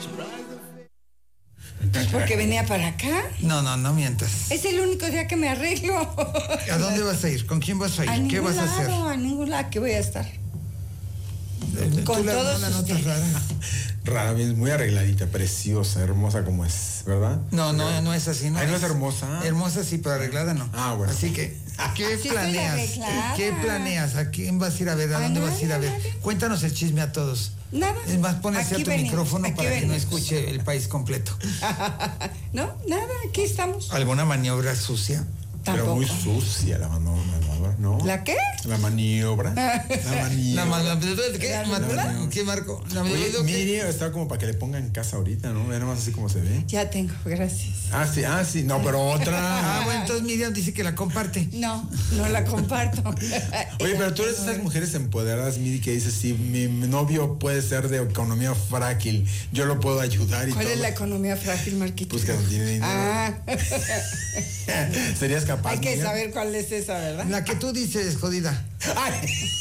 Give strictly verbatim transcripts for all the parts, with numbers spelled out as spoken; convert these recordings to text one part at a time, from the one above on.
Pues porque venía para acá. No, no, no mientas. Es el único día que me arreglo. ¿A dónde vas a ir? ¿Con quién vas a ir? A ¿Qué vas lado, a hacer? A ningún lado que voy a estar. ¿Tú Con la, todos no la notas ustedes. rara? Rara, bien, muy arregladita, preciosa, hermosa como es, ¿verdad? No, no, no es así. No, Ay, no es hermosa. Hermosa sí, pero arreglada no. Ah, bueno. Así que, ¿qué Sí, estoy planeas? arreglada. ¿Qué planeas? ¿A quién vas a ir a ver? ¿A A dónde vas a ir a nadie, ver? a nadie. Cuéntanos el chisme a todos. Nada. Es más, pon hacia Aquí tu venimos, micrófono aquí para que no venimos. escuche el país completo. No, nada, aquí estamos. ¿Alguna maniobra sucia? Pero Tampoco. muy sucia la maniobra, ¿no? ¿La qué? La maniobra. La La maniobra. ma- ¿Qué, ¿La Marco? maniobra? ¿Qué, Marco? ¿La Oye, maniobra qué? Miri está como para que le pongan casa ahorita, ¿no? Ve nomás así como se ve. Ya tengo, gracias. Ah, sí, ah, sí. No, pero Ah, otra. bueno, entonces Miriam dice que la comparte. No, no la comparto. Oye, pero tú eres de esas mujeres empoderadas, Miri, que dices, si mi novio puede ser de economía frágil, yo lo puedo ayudar y ¿Cuál todo. es la economía frágil, Marquito? Pues que no tiene dinero. Ah, ¿Serías capaz? hay que Miriam? saber cuál es esa, ¿verdad? La que tú dices, jodida. Ay.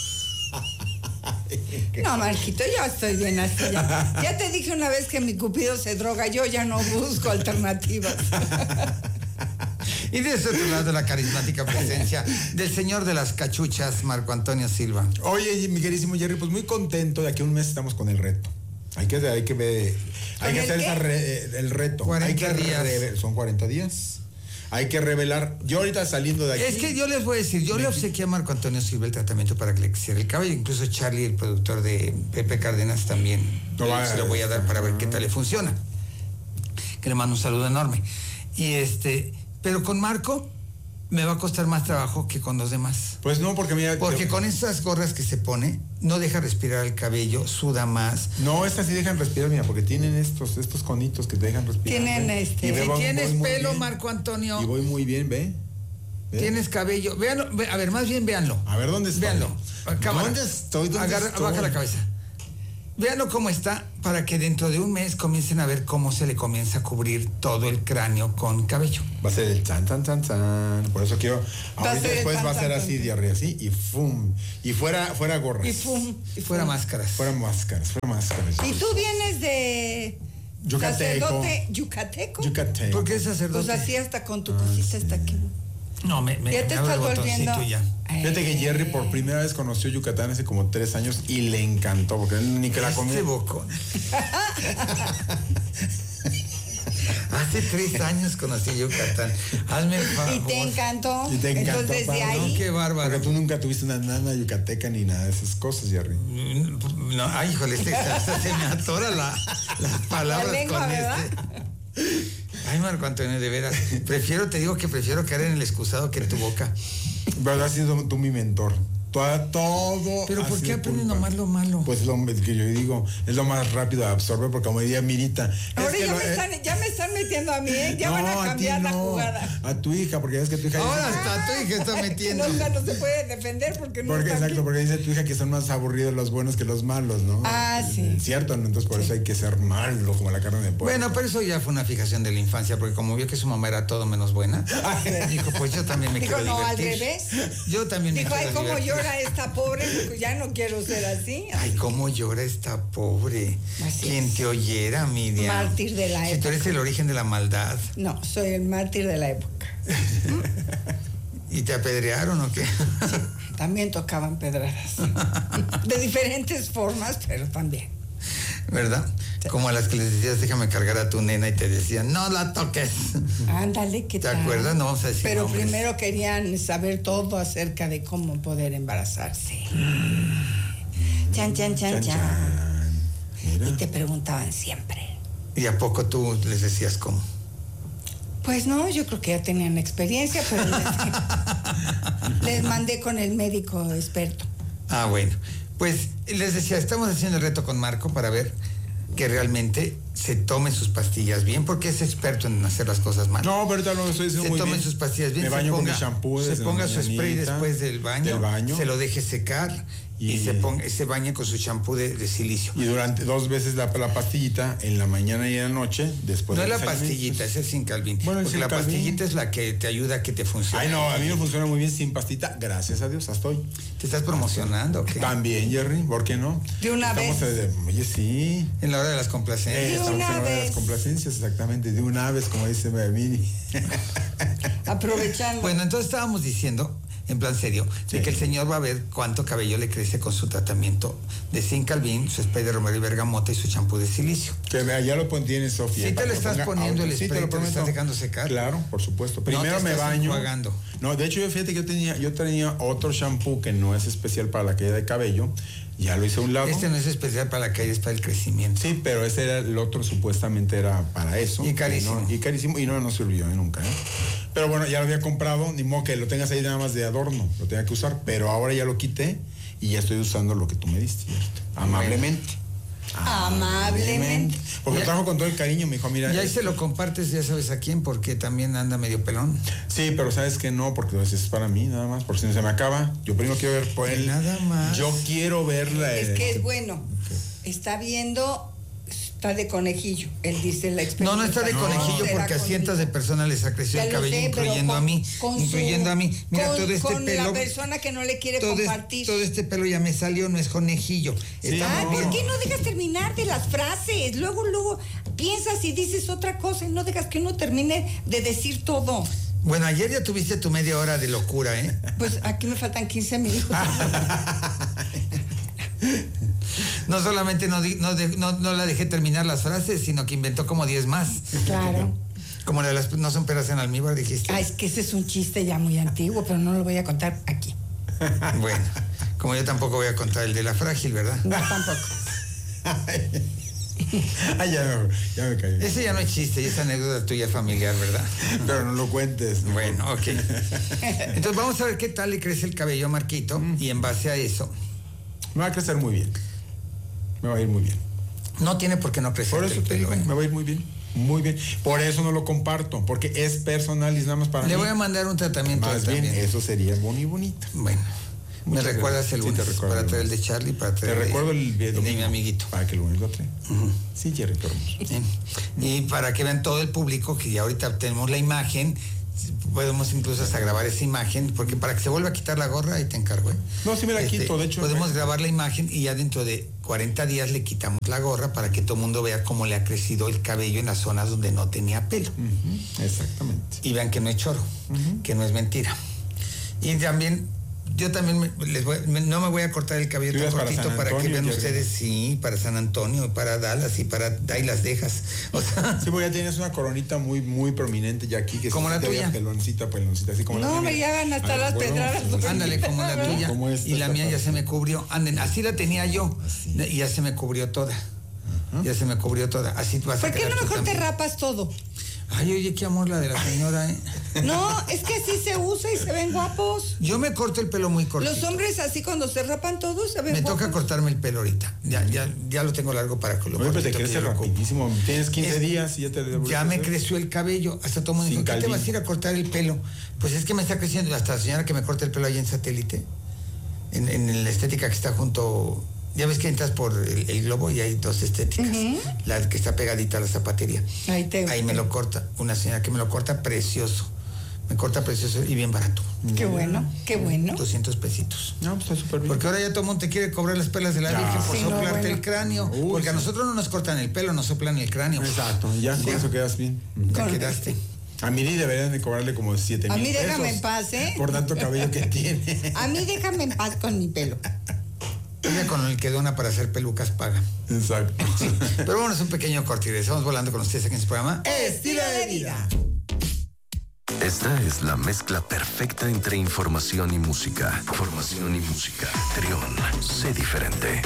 No, Marquito, yo estoy bien así. Ya, ya te dije una vez que mi cupido se droga, yo ya no busco alternativas. Y de ese otro lado, la carismática presencia del señor de las cachuchas, Marco Antonio Silva. Oye, mi queridísimo Jerry, pues muy contento. De aquí a un mes estamos con el reto. Hay que, hay que ver, hay ¿Con que el hacer qué? esa re- el reto. cuarenta hay que días. reve- son cuarenta días. Hay que revelar. Yo ahorita saliendo de aquí. Es que yo les voy a decir, yo le obsequié a Marco Antonio Silva el tratamiento para que le creciera el cabello. Incluso Charlie, el productor de Pepe Cárdenas, también No le- va- se lo voy a dar para ver qué tal le funciona. Que le mando un saludo enorme. Y este, pero con Marco me va a costar más trabajo que con los demás. Pues no, porque mira. Porque yo- con esas gorras que se pone, no deja respirar el cabello, suda más. No, estas sí dejan respirar, mira, porque tienen estos, estos conitos que te dejan respirar. Tienen, ¿ve? este- Y ve, Si voy- Tienes voy muy pelo, bien. Marco Antonio. Y voy muy bien, ve. ¿Ve? Tienes cabello. Véanlo, ve- a ver, más bien véanlo. A ver, ¿dónde estoy? Véanlo. Cámara. ¿Dónde estoy? ¿Dónde Agarra, estoy? Baja la cabeza. Véanlo cómo está para que dentro de un mes comiencen a ver cómo se le comienza a cubrir todo el cráneo con cabello. Va a ser el chan, chan, chan, chan. Por eso quiero. Va a Ahorita ser el después chan, va a ser chan, así, chan. diarrea, así, y fum. Y fuera, fuera gorras. Y fum. Y fuera máscaras. Fuera máscaras, fuera máscaras. Y tú vienes de Yucateco. sacerdote yucateco. Yucatán. ¿Por qué es sacerdote? Pues así hasta con tu cosita hasta aquí. No, me, me, Ya me te abre el estás botoncito volviendo. ya. Fíjate que Jerry por primera vez conoció Yucatán hace como tres años y le encantó, porque él ni que la Este comió. bocón. Hace tres años conocí Yucatán. Hazme el favor. Y te encantó. Y te encantó, Entonces Pablo. de No, ahí. qué bárbaro. Porque tú nunca tuviste una nana yucateca ni nada de esas cosas, Jerry. No, ay, híjole, este, hasta se me atora la, las palabras La lengua, con ¿verdad? este. Ay, Marco Antonio, de veras. Prefiero, te digo que prefiero caer en el excusado que en tu boca. Pero has sido tú mi mentor. Toda, todo. Pero ha ¿por qué sido aprendes culpa. nomás lo malo? Pues lo que yo digo, es lo más rápido de absorber, porque como diría Mirita. Ahora es que ya, lo- me eh, están, ya me están metiendo a mí, ¿eh? Ya no, van a ti cambiar la no, jugada. A tu hija, porque ya es que tu hija Ahora dice. hasta tu hija está metiendo. No, no se puede defender porque no Porque, está exacto, aquí. porque dice tu hija que son más aburridos los buenos que los malos, ¿no? Ah, sí. Cierto, ¿no? Entonces por eso hay que ser malo, como la carne de pollo. Bueno, pero eso ya fue una fijación de la infancia, porque como vio que su mamá era todo menos buena, dijo, pues yo también me Dijo, quiero no, al divertir. revés. Yo también Dijo, me ay, quiero cómo divertir. llora esta pobre, dijo, ya no quiero ser así. Ay, cómo llora esta pobre. Así Quien es. te oyera, Miriam. Mártir de la Si tú época. eres el origen de la maldad. No, soy el mártir de la época. ¿Y te apedrearon o qué? También tocaban pedradas. De diferentes formas, pero también. ¿Verdad? Como a las que les decías, déjame cargar a tu nena y te decían, no la toques. Ándale, ¿qué ¿Te tal? acuerdas? No vamos a decir Pero nombres. primero querían saber todo acerca de cómo poder embarazarse. Chan, chan, chan, Chan, chan. chan. Mira. Y te preguntaban siempre. ¿Y a poco tú les decías cómo? Pues no, yo creo que ya tenían experiencia, pero les, les mandé con el médico experto. Ah, bueno. Pues les decía, estamos haciendo el reto con Marco para ver que realmente se tome sus pastillas bien, porque es experto en hacer las cosas mal. No, pero ahorita lo estoy diciendo Se muy tomen bien. sus pastillas bien. Me se baño ponga, con mi shampoo se desde ponga la su spray mañanita, después del baño, del baño. se lo deje secar y, y se, ponga, se bañe con su champú de, de silicio. Y durante dos veces la, la pastillita, en la mañana y en la noche, después no de es la pastillita, es el Sincalvin. Bueno, porque la Sincalvin. pastillita es la que te ayuda a que te funcione. Ay, no, a mí me funciona muy bien sin pastita, gracias a Dios, hasta hoy. ¿Te estás promocionando o qué? También, Jerry, ¿por qué no? De una Estamos vez. De, oye, sí. En la hora de las complacencias. Eh, De estamos una en la hora de vez. las complacencias, exactamente, de una vez, como dice Mini. Aprovechando. Bueno, entonces estábamos diciendo, en plan serio, Sí. de que el señor va a ver cuánto cabello le crece con su tratamiento de Sincalvin, su spray de romero y bergamota y su champú de silicio. Que vea, ya lo tienes, Sofía. Sí te para lo que estás ponga poniendo auto. el Sí, spray, te lo te lo prometo. estás dejando secar. Claro, por supuesto. Primero te me estás baño. enjuagando. No, de hecho, yo fíjate que yo tenía, yo tenía otro shampoo que no es especial para la caída de cabello. Ya lo hice a un lado. Este no es especial para la caída, es para el crecimiento. Sí, pero ese era el otro, supuestamente era para eso. Y carísimo. Y, no, y carísimo, y no, no sirvió ¿eh? nunca. ¿eh? Pero bueno, ya lo había comprado, ni modo que lo tengas ahí nada más de adorno, lo tenía que usar, pero ahora ya lo quité y ya estoy usando lo que tú me diste, ¿cierto? Amablemente. Amablemente. Porque Ya- trabajo con todo el cariño, me dijo, mira. Y ahí este- se lo compartes, ya sabes a quién, porque también anda medio pelón. Sí, pero sabes que no, porque a veces es para mí nada más, porque si no se me acaba, yo primero quiero ver por él. Nada más. Yo quiero ver la. Es que es bueno. Está viendo, está de conejillo. Él dice la experiencia. No, no está de No. conejillo Será porque a con- cientos de personas les ha crecido Ya el lo cabello, sé, pero incluyendo con- a mí. con su- Incluyendo a mí. Mira, con- todo este con pelo. la persona que no le quiere todo, es- compartir. todo este pelo ya me salió, no es conejillo. Sí. Está Ay, muy ¿por bien. qué no dejas terminar de las frases? Luego, luego piensas y dices otra cosa y no dejas que uno termine de decir todo. Bueno, ayer ya tuviste tu media hora de locura, ¿eh? Pues aquí me faltan quince minutos. No solamente no, di- no, de- no, no la dejé terminar las frases, sino que inventó como diez más. Claro. Como la de las no son peras en almíbar, dijiste. Ah, es que ese es un chiste ya muy antiguo, pero no lo voy a contar aquí. Bueno, como yo tampoco voy a contar el de la frágil, ¿verdad? No, tampoco. Ay, ya, me- ya me caí. Ese ya no es chiste, esa anécdota tuya familiar, ¿verdad? Pero no lo cuentes. ¿no? Bueno, ok. Entonces vamos a ver qué tal le crece el cabello a Marquito y en base a eso, Me va a crecer muy bien. Me va a ir muy bien. no tiene por qué no crecer Por el eso te pelo. digo, ¿eh? me va a ir muy bien. Muy bien. Por eso no lo comparto, porque es personal y es nada más para Le mí. voy a mandar un tratamiento Más bien, también. eso sería bonito y bonito. Bueno, me Muchas recuerdas gracias. el Sí, te lunes recuerdo para el traer el de lunes. Charlie, para Te traer el de- recuerdo el, el de domingo, mi amiguito. Para que el lunes lo trae. Sí, Jerry, qué hermoso. ¿eh? Y para que vean todo el público que ya ahorita tenemos la imagen, podemos incluso hasta grabar esa imagen, porque para que se vuelva a quitar la gorra, ahí te encargo. ¿eh? No, sí me la quito, de hecho. Podemos me- grabar la imagen y ya dentro de cuarenta días le quitamos la gorra para que todo el mundo vea cómo le ha crecido el cabello en las zonas donde no tenía pelo. Ujú, exactamente. Y vean que no es choro, que no es mentira. Y también, yo también me- les voy- me- no me voy a cortar el cabello ¿Tú tan ibas para cortito San para, que Antonio, vean Jerry? ustedes, sí, para San Antonio, para Dallas y para ahí las dejas. O sea, Sí, porque ya tienes una coronita muy, muy prominente ya aquí. Que Como sí la te veía tuya. Peloncita, peloncita, así como la No, mía. me llegan hasta Ah, las bueno, pedradas. pues, ándale como la tuya. Como esta Y la está mía ya padre. se me cubrió. Anden, así la tenía yo. Y ya se me cubrió toda. Ya se me cubrió toda. Así vas a ¿Por qué quedar no tú mejor te también. rapas todo? Ay, oye, qué amor la de la señora, ¿eh? No, es que así se usa y se ven guapos. Yo me corto el pelo muy cortito. Los hombres así cuando se rapan todos se ven Me guapos. toca cortarme el pelo ahorita. Ya, ya, ya lo tengo largo para que lo Oye, pero te cortito que crece yo lo ocupo. rapidísimo. Tienes quince Es- días y ya te devuelves Ya a me hacer. creció el cabello. Hasta todo el mundo Sin dijo, ¿qué te Calvin. vas a ir a cortar el pelo? Pues es que me está creciendo. Hasta la señora que me corta el pelo ahí en Satélite, en, en la estética que está junto... Ya ves que entras por el, el globo y hay dos estéticas. La que está pegadita a la zapatería. Ahí te- Ahí me lo corta. Una señora que me lo corta precioso. Me corta precioso y bien barato. Qué bueno, qué bueno. doscientos pesitos. No, pues está súper bien. Porque ahora ya todo el mundo te quiere cobrar las pelas de la Ya. Virgen por Sí, no, soplarte bueno. el cráneo. Uy, porque a sí. nosotros no nos cortan el pelo, nos soplan el cráneo. Exacto, ya con Sí. eso quedas bien. Ya Con- quedaste. A Miri deberían de cobrarle como siete A mil mí déjame pesos en paz, ¿eh? Por tanto cabello que tiene. A mí déjame en paz con mi pelo. Ella con el que dona para hacer pelucas paga. Exacto. Pero bueno, es un pequeño corte y regresamos volando con ustedes aquí en su programa. Estilo de vida. Esta es la mezcla perfecta entre información y música. Información y música. Trión, sé diferente.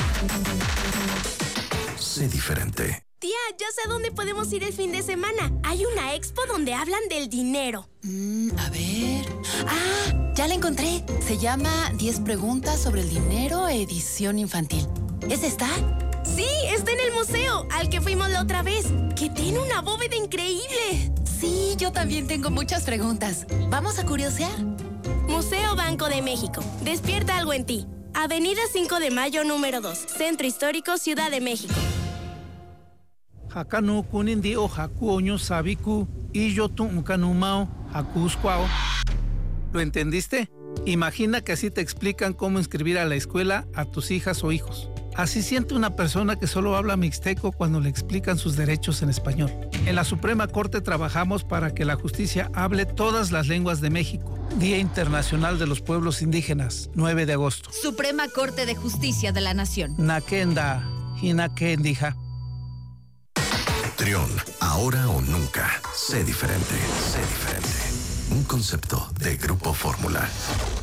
Sé diferente. Tía, ya sé dónde podemos ir el fin de semana. Hay una expo donde hablan del dinero. Mm, a ver. Ah, ya la encontré. Se llama diez preguntas sobre el dinero, edición infantil. ¿Es esta? Sí, está en el museo, al que fuimos la otra vez, que tiene una bóveda increíble. Sí, yo también tengo muchas preguntas. ¿Vamos a curiosear? Museo Banco de México. Despierta algo en ti. Avenida cinco de Mayo, número dos, Centro Histórico, Ciudad de México. Hakanu kunindi o hakuoño sabiku y yo tu unkanumao hakuskwao. ¿Lo entendiste? Imagina que así te explican cómo inscribir a la escuela a tus hijas o hijos. Así siente una persona que solo habla mixteco cuando le explican sus derechos en español. En la Suprema Corte trabajamos para que la justicia hable todas las lenguas de México. Día Internacional de los Pueblos Indígenas, nueve de agosto. Suprema Corte de Justicia de la Nación. Nakenda, hinakendija. Trión, ahora o nunca. Sé diferente, sé diferente. Un concepto de Grupo Fórmula.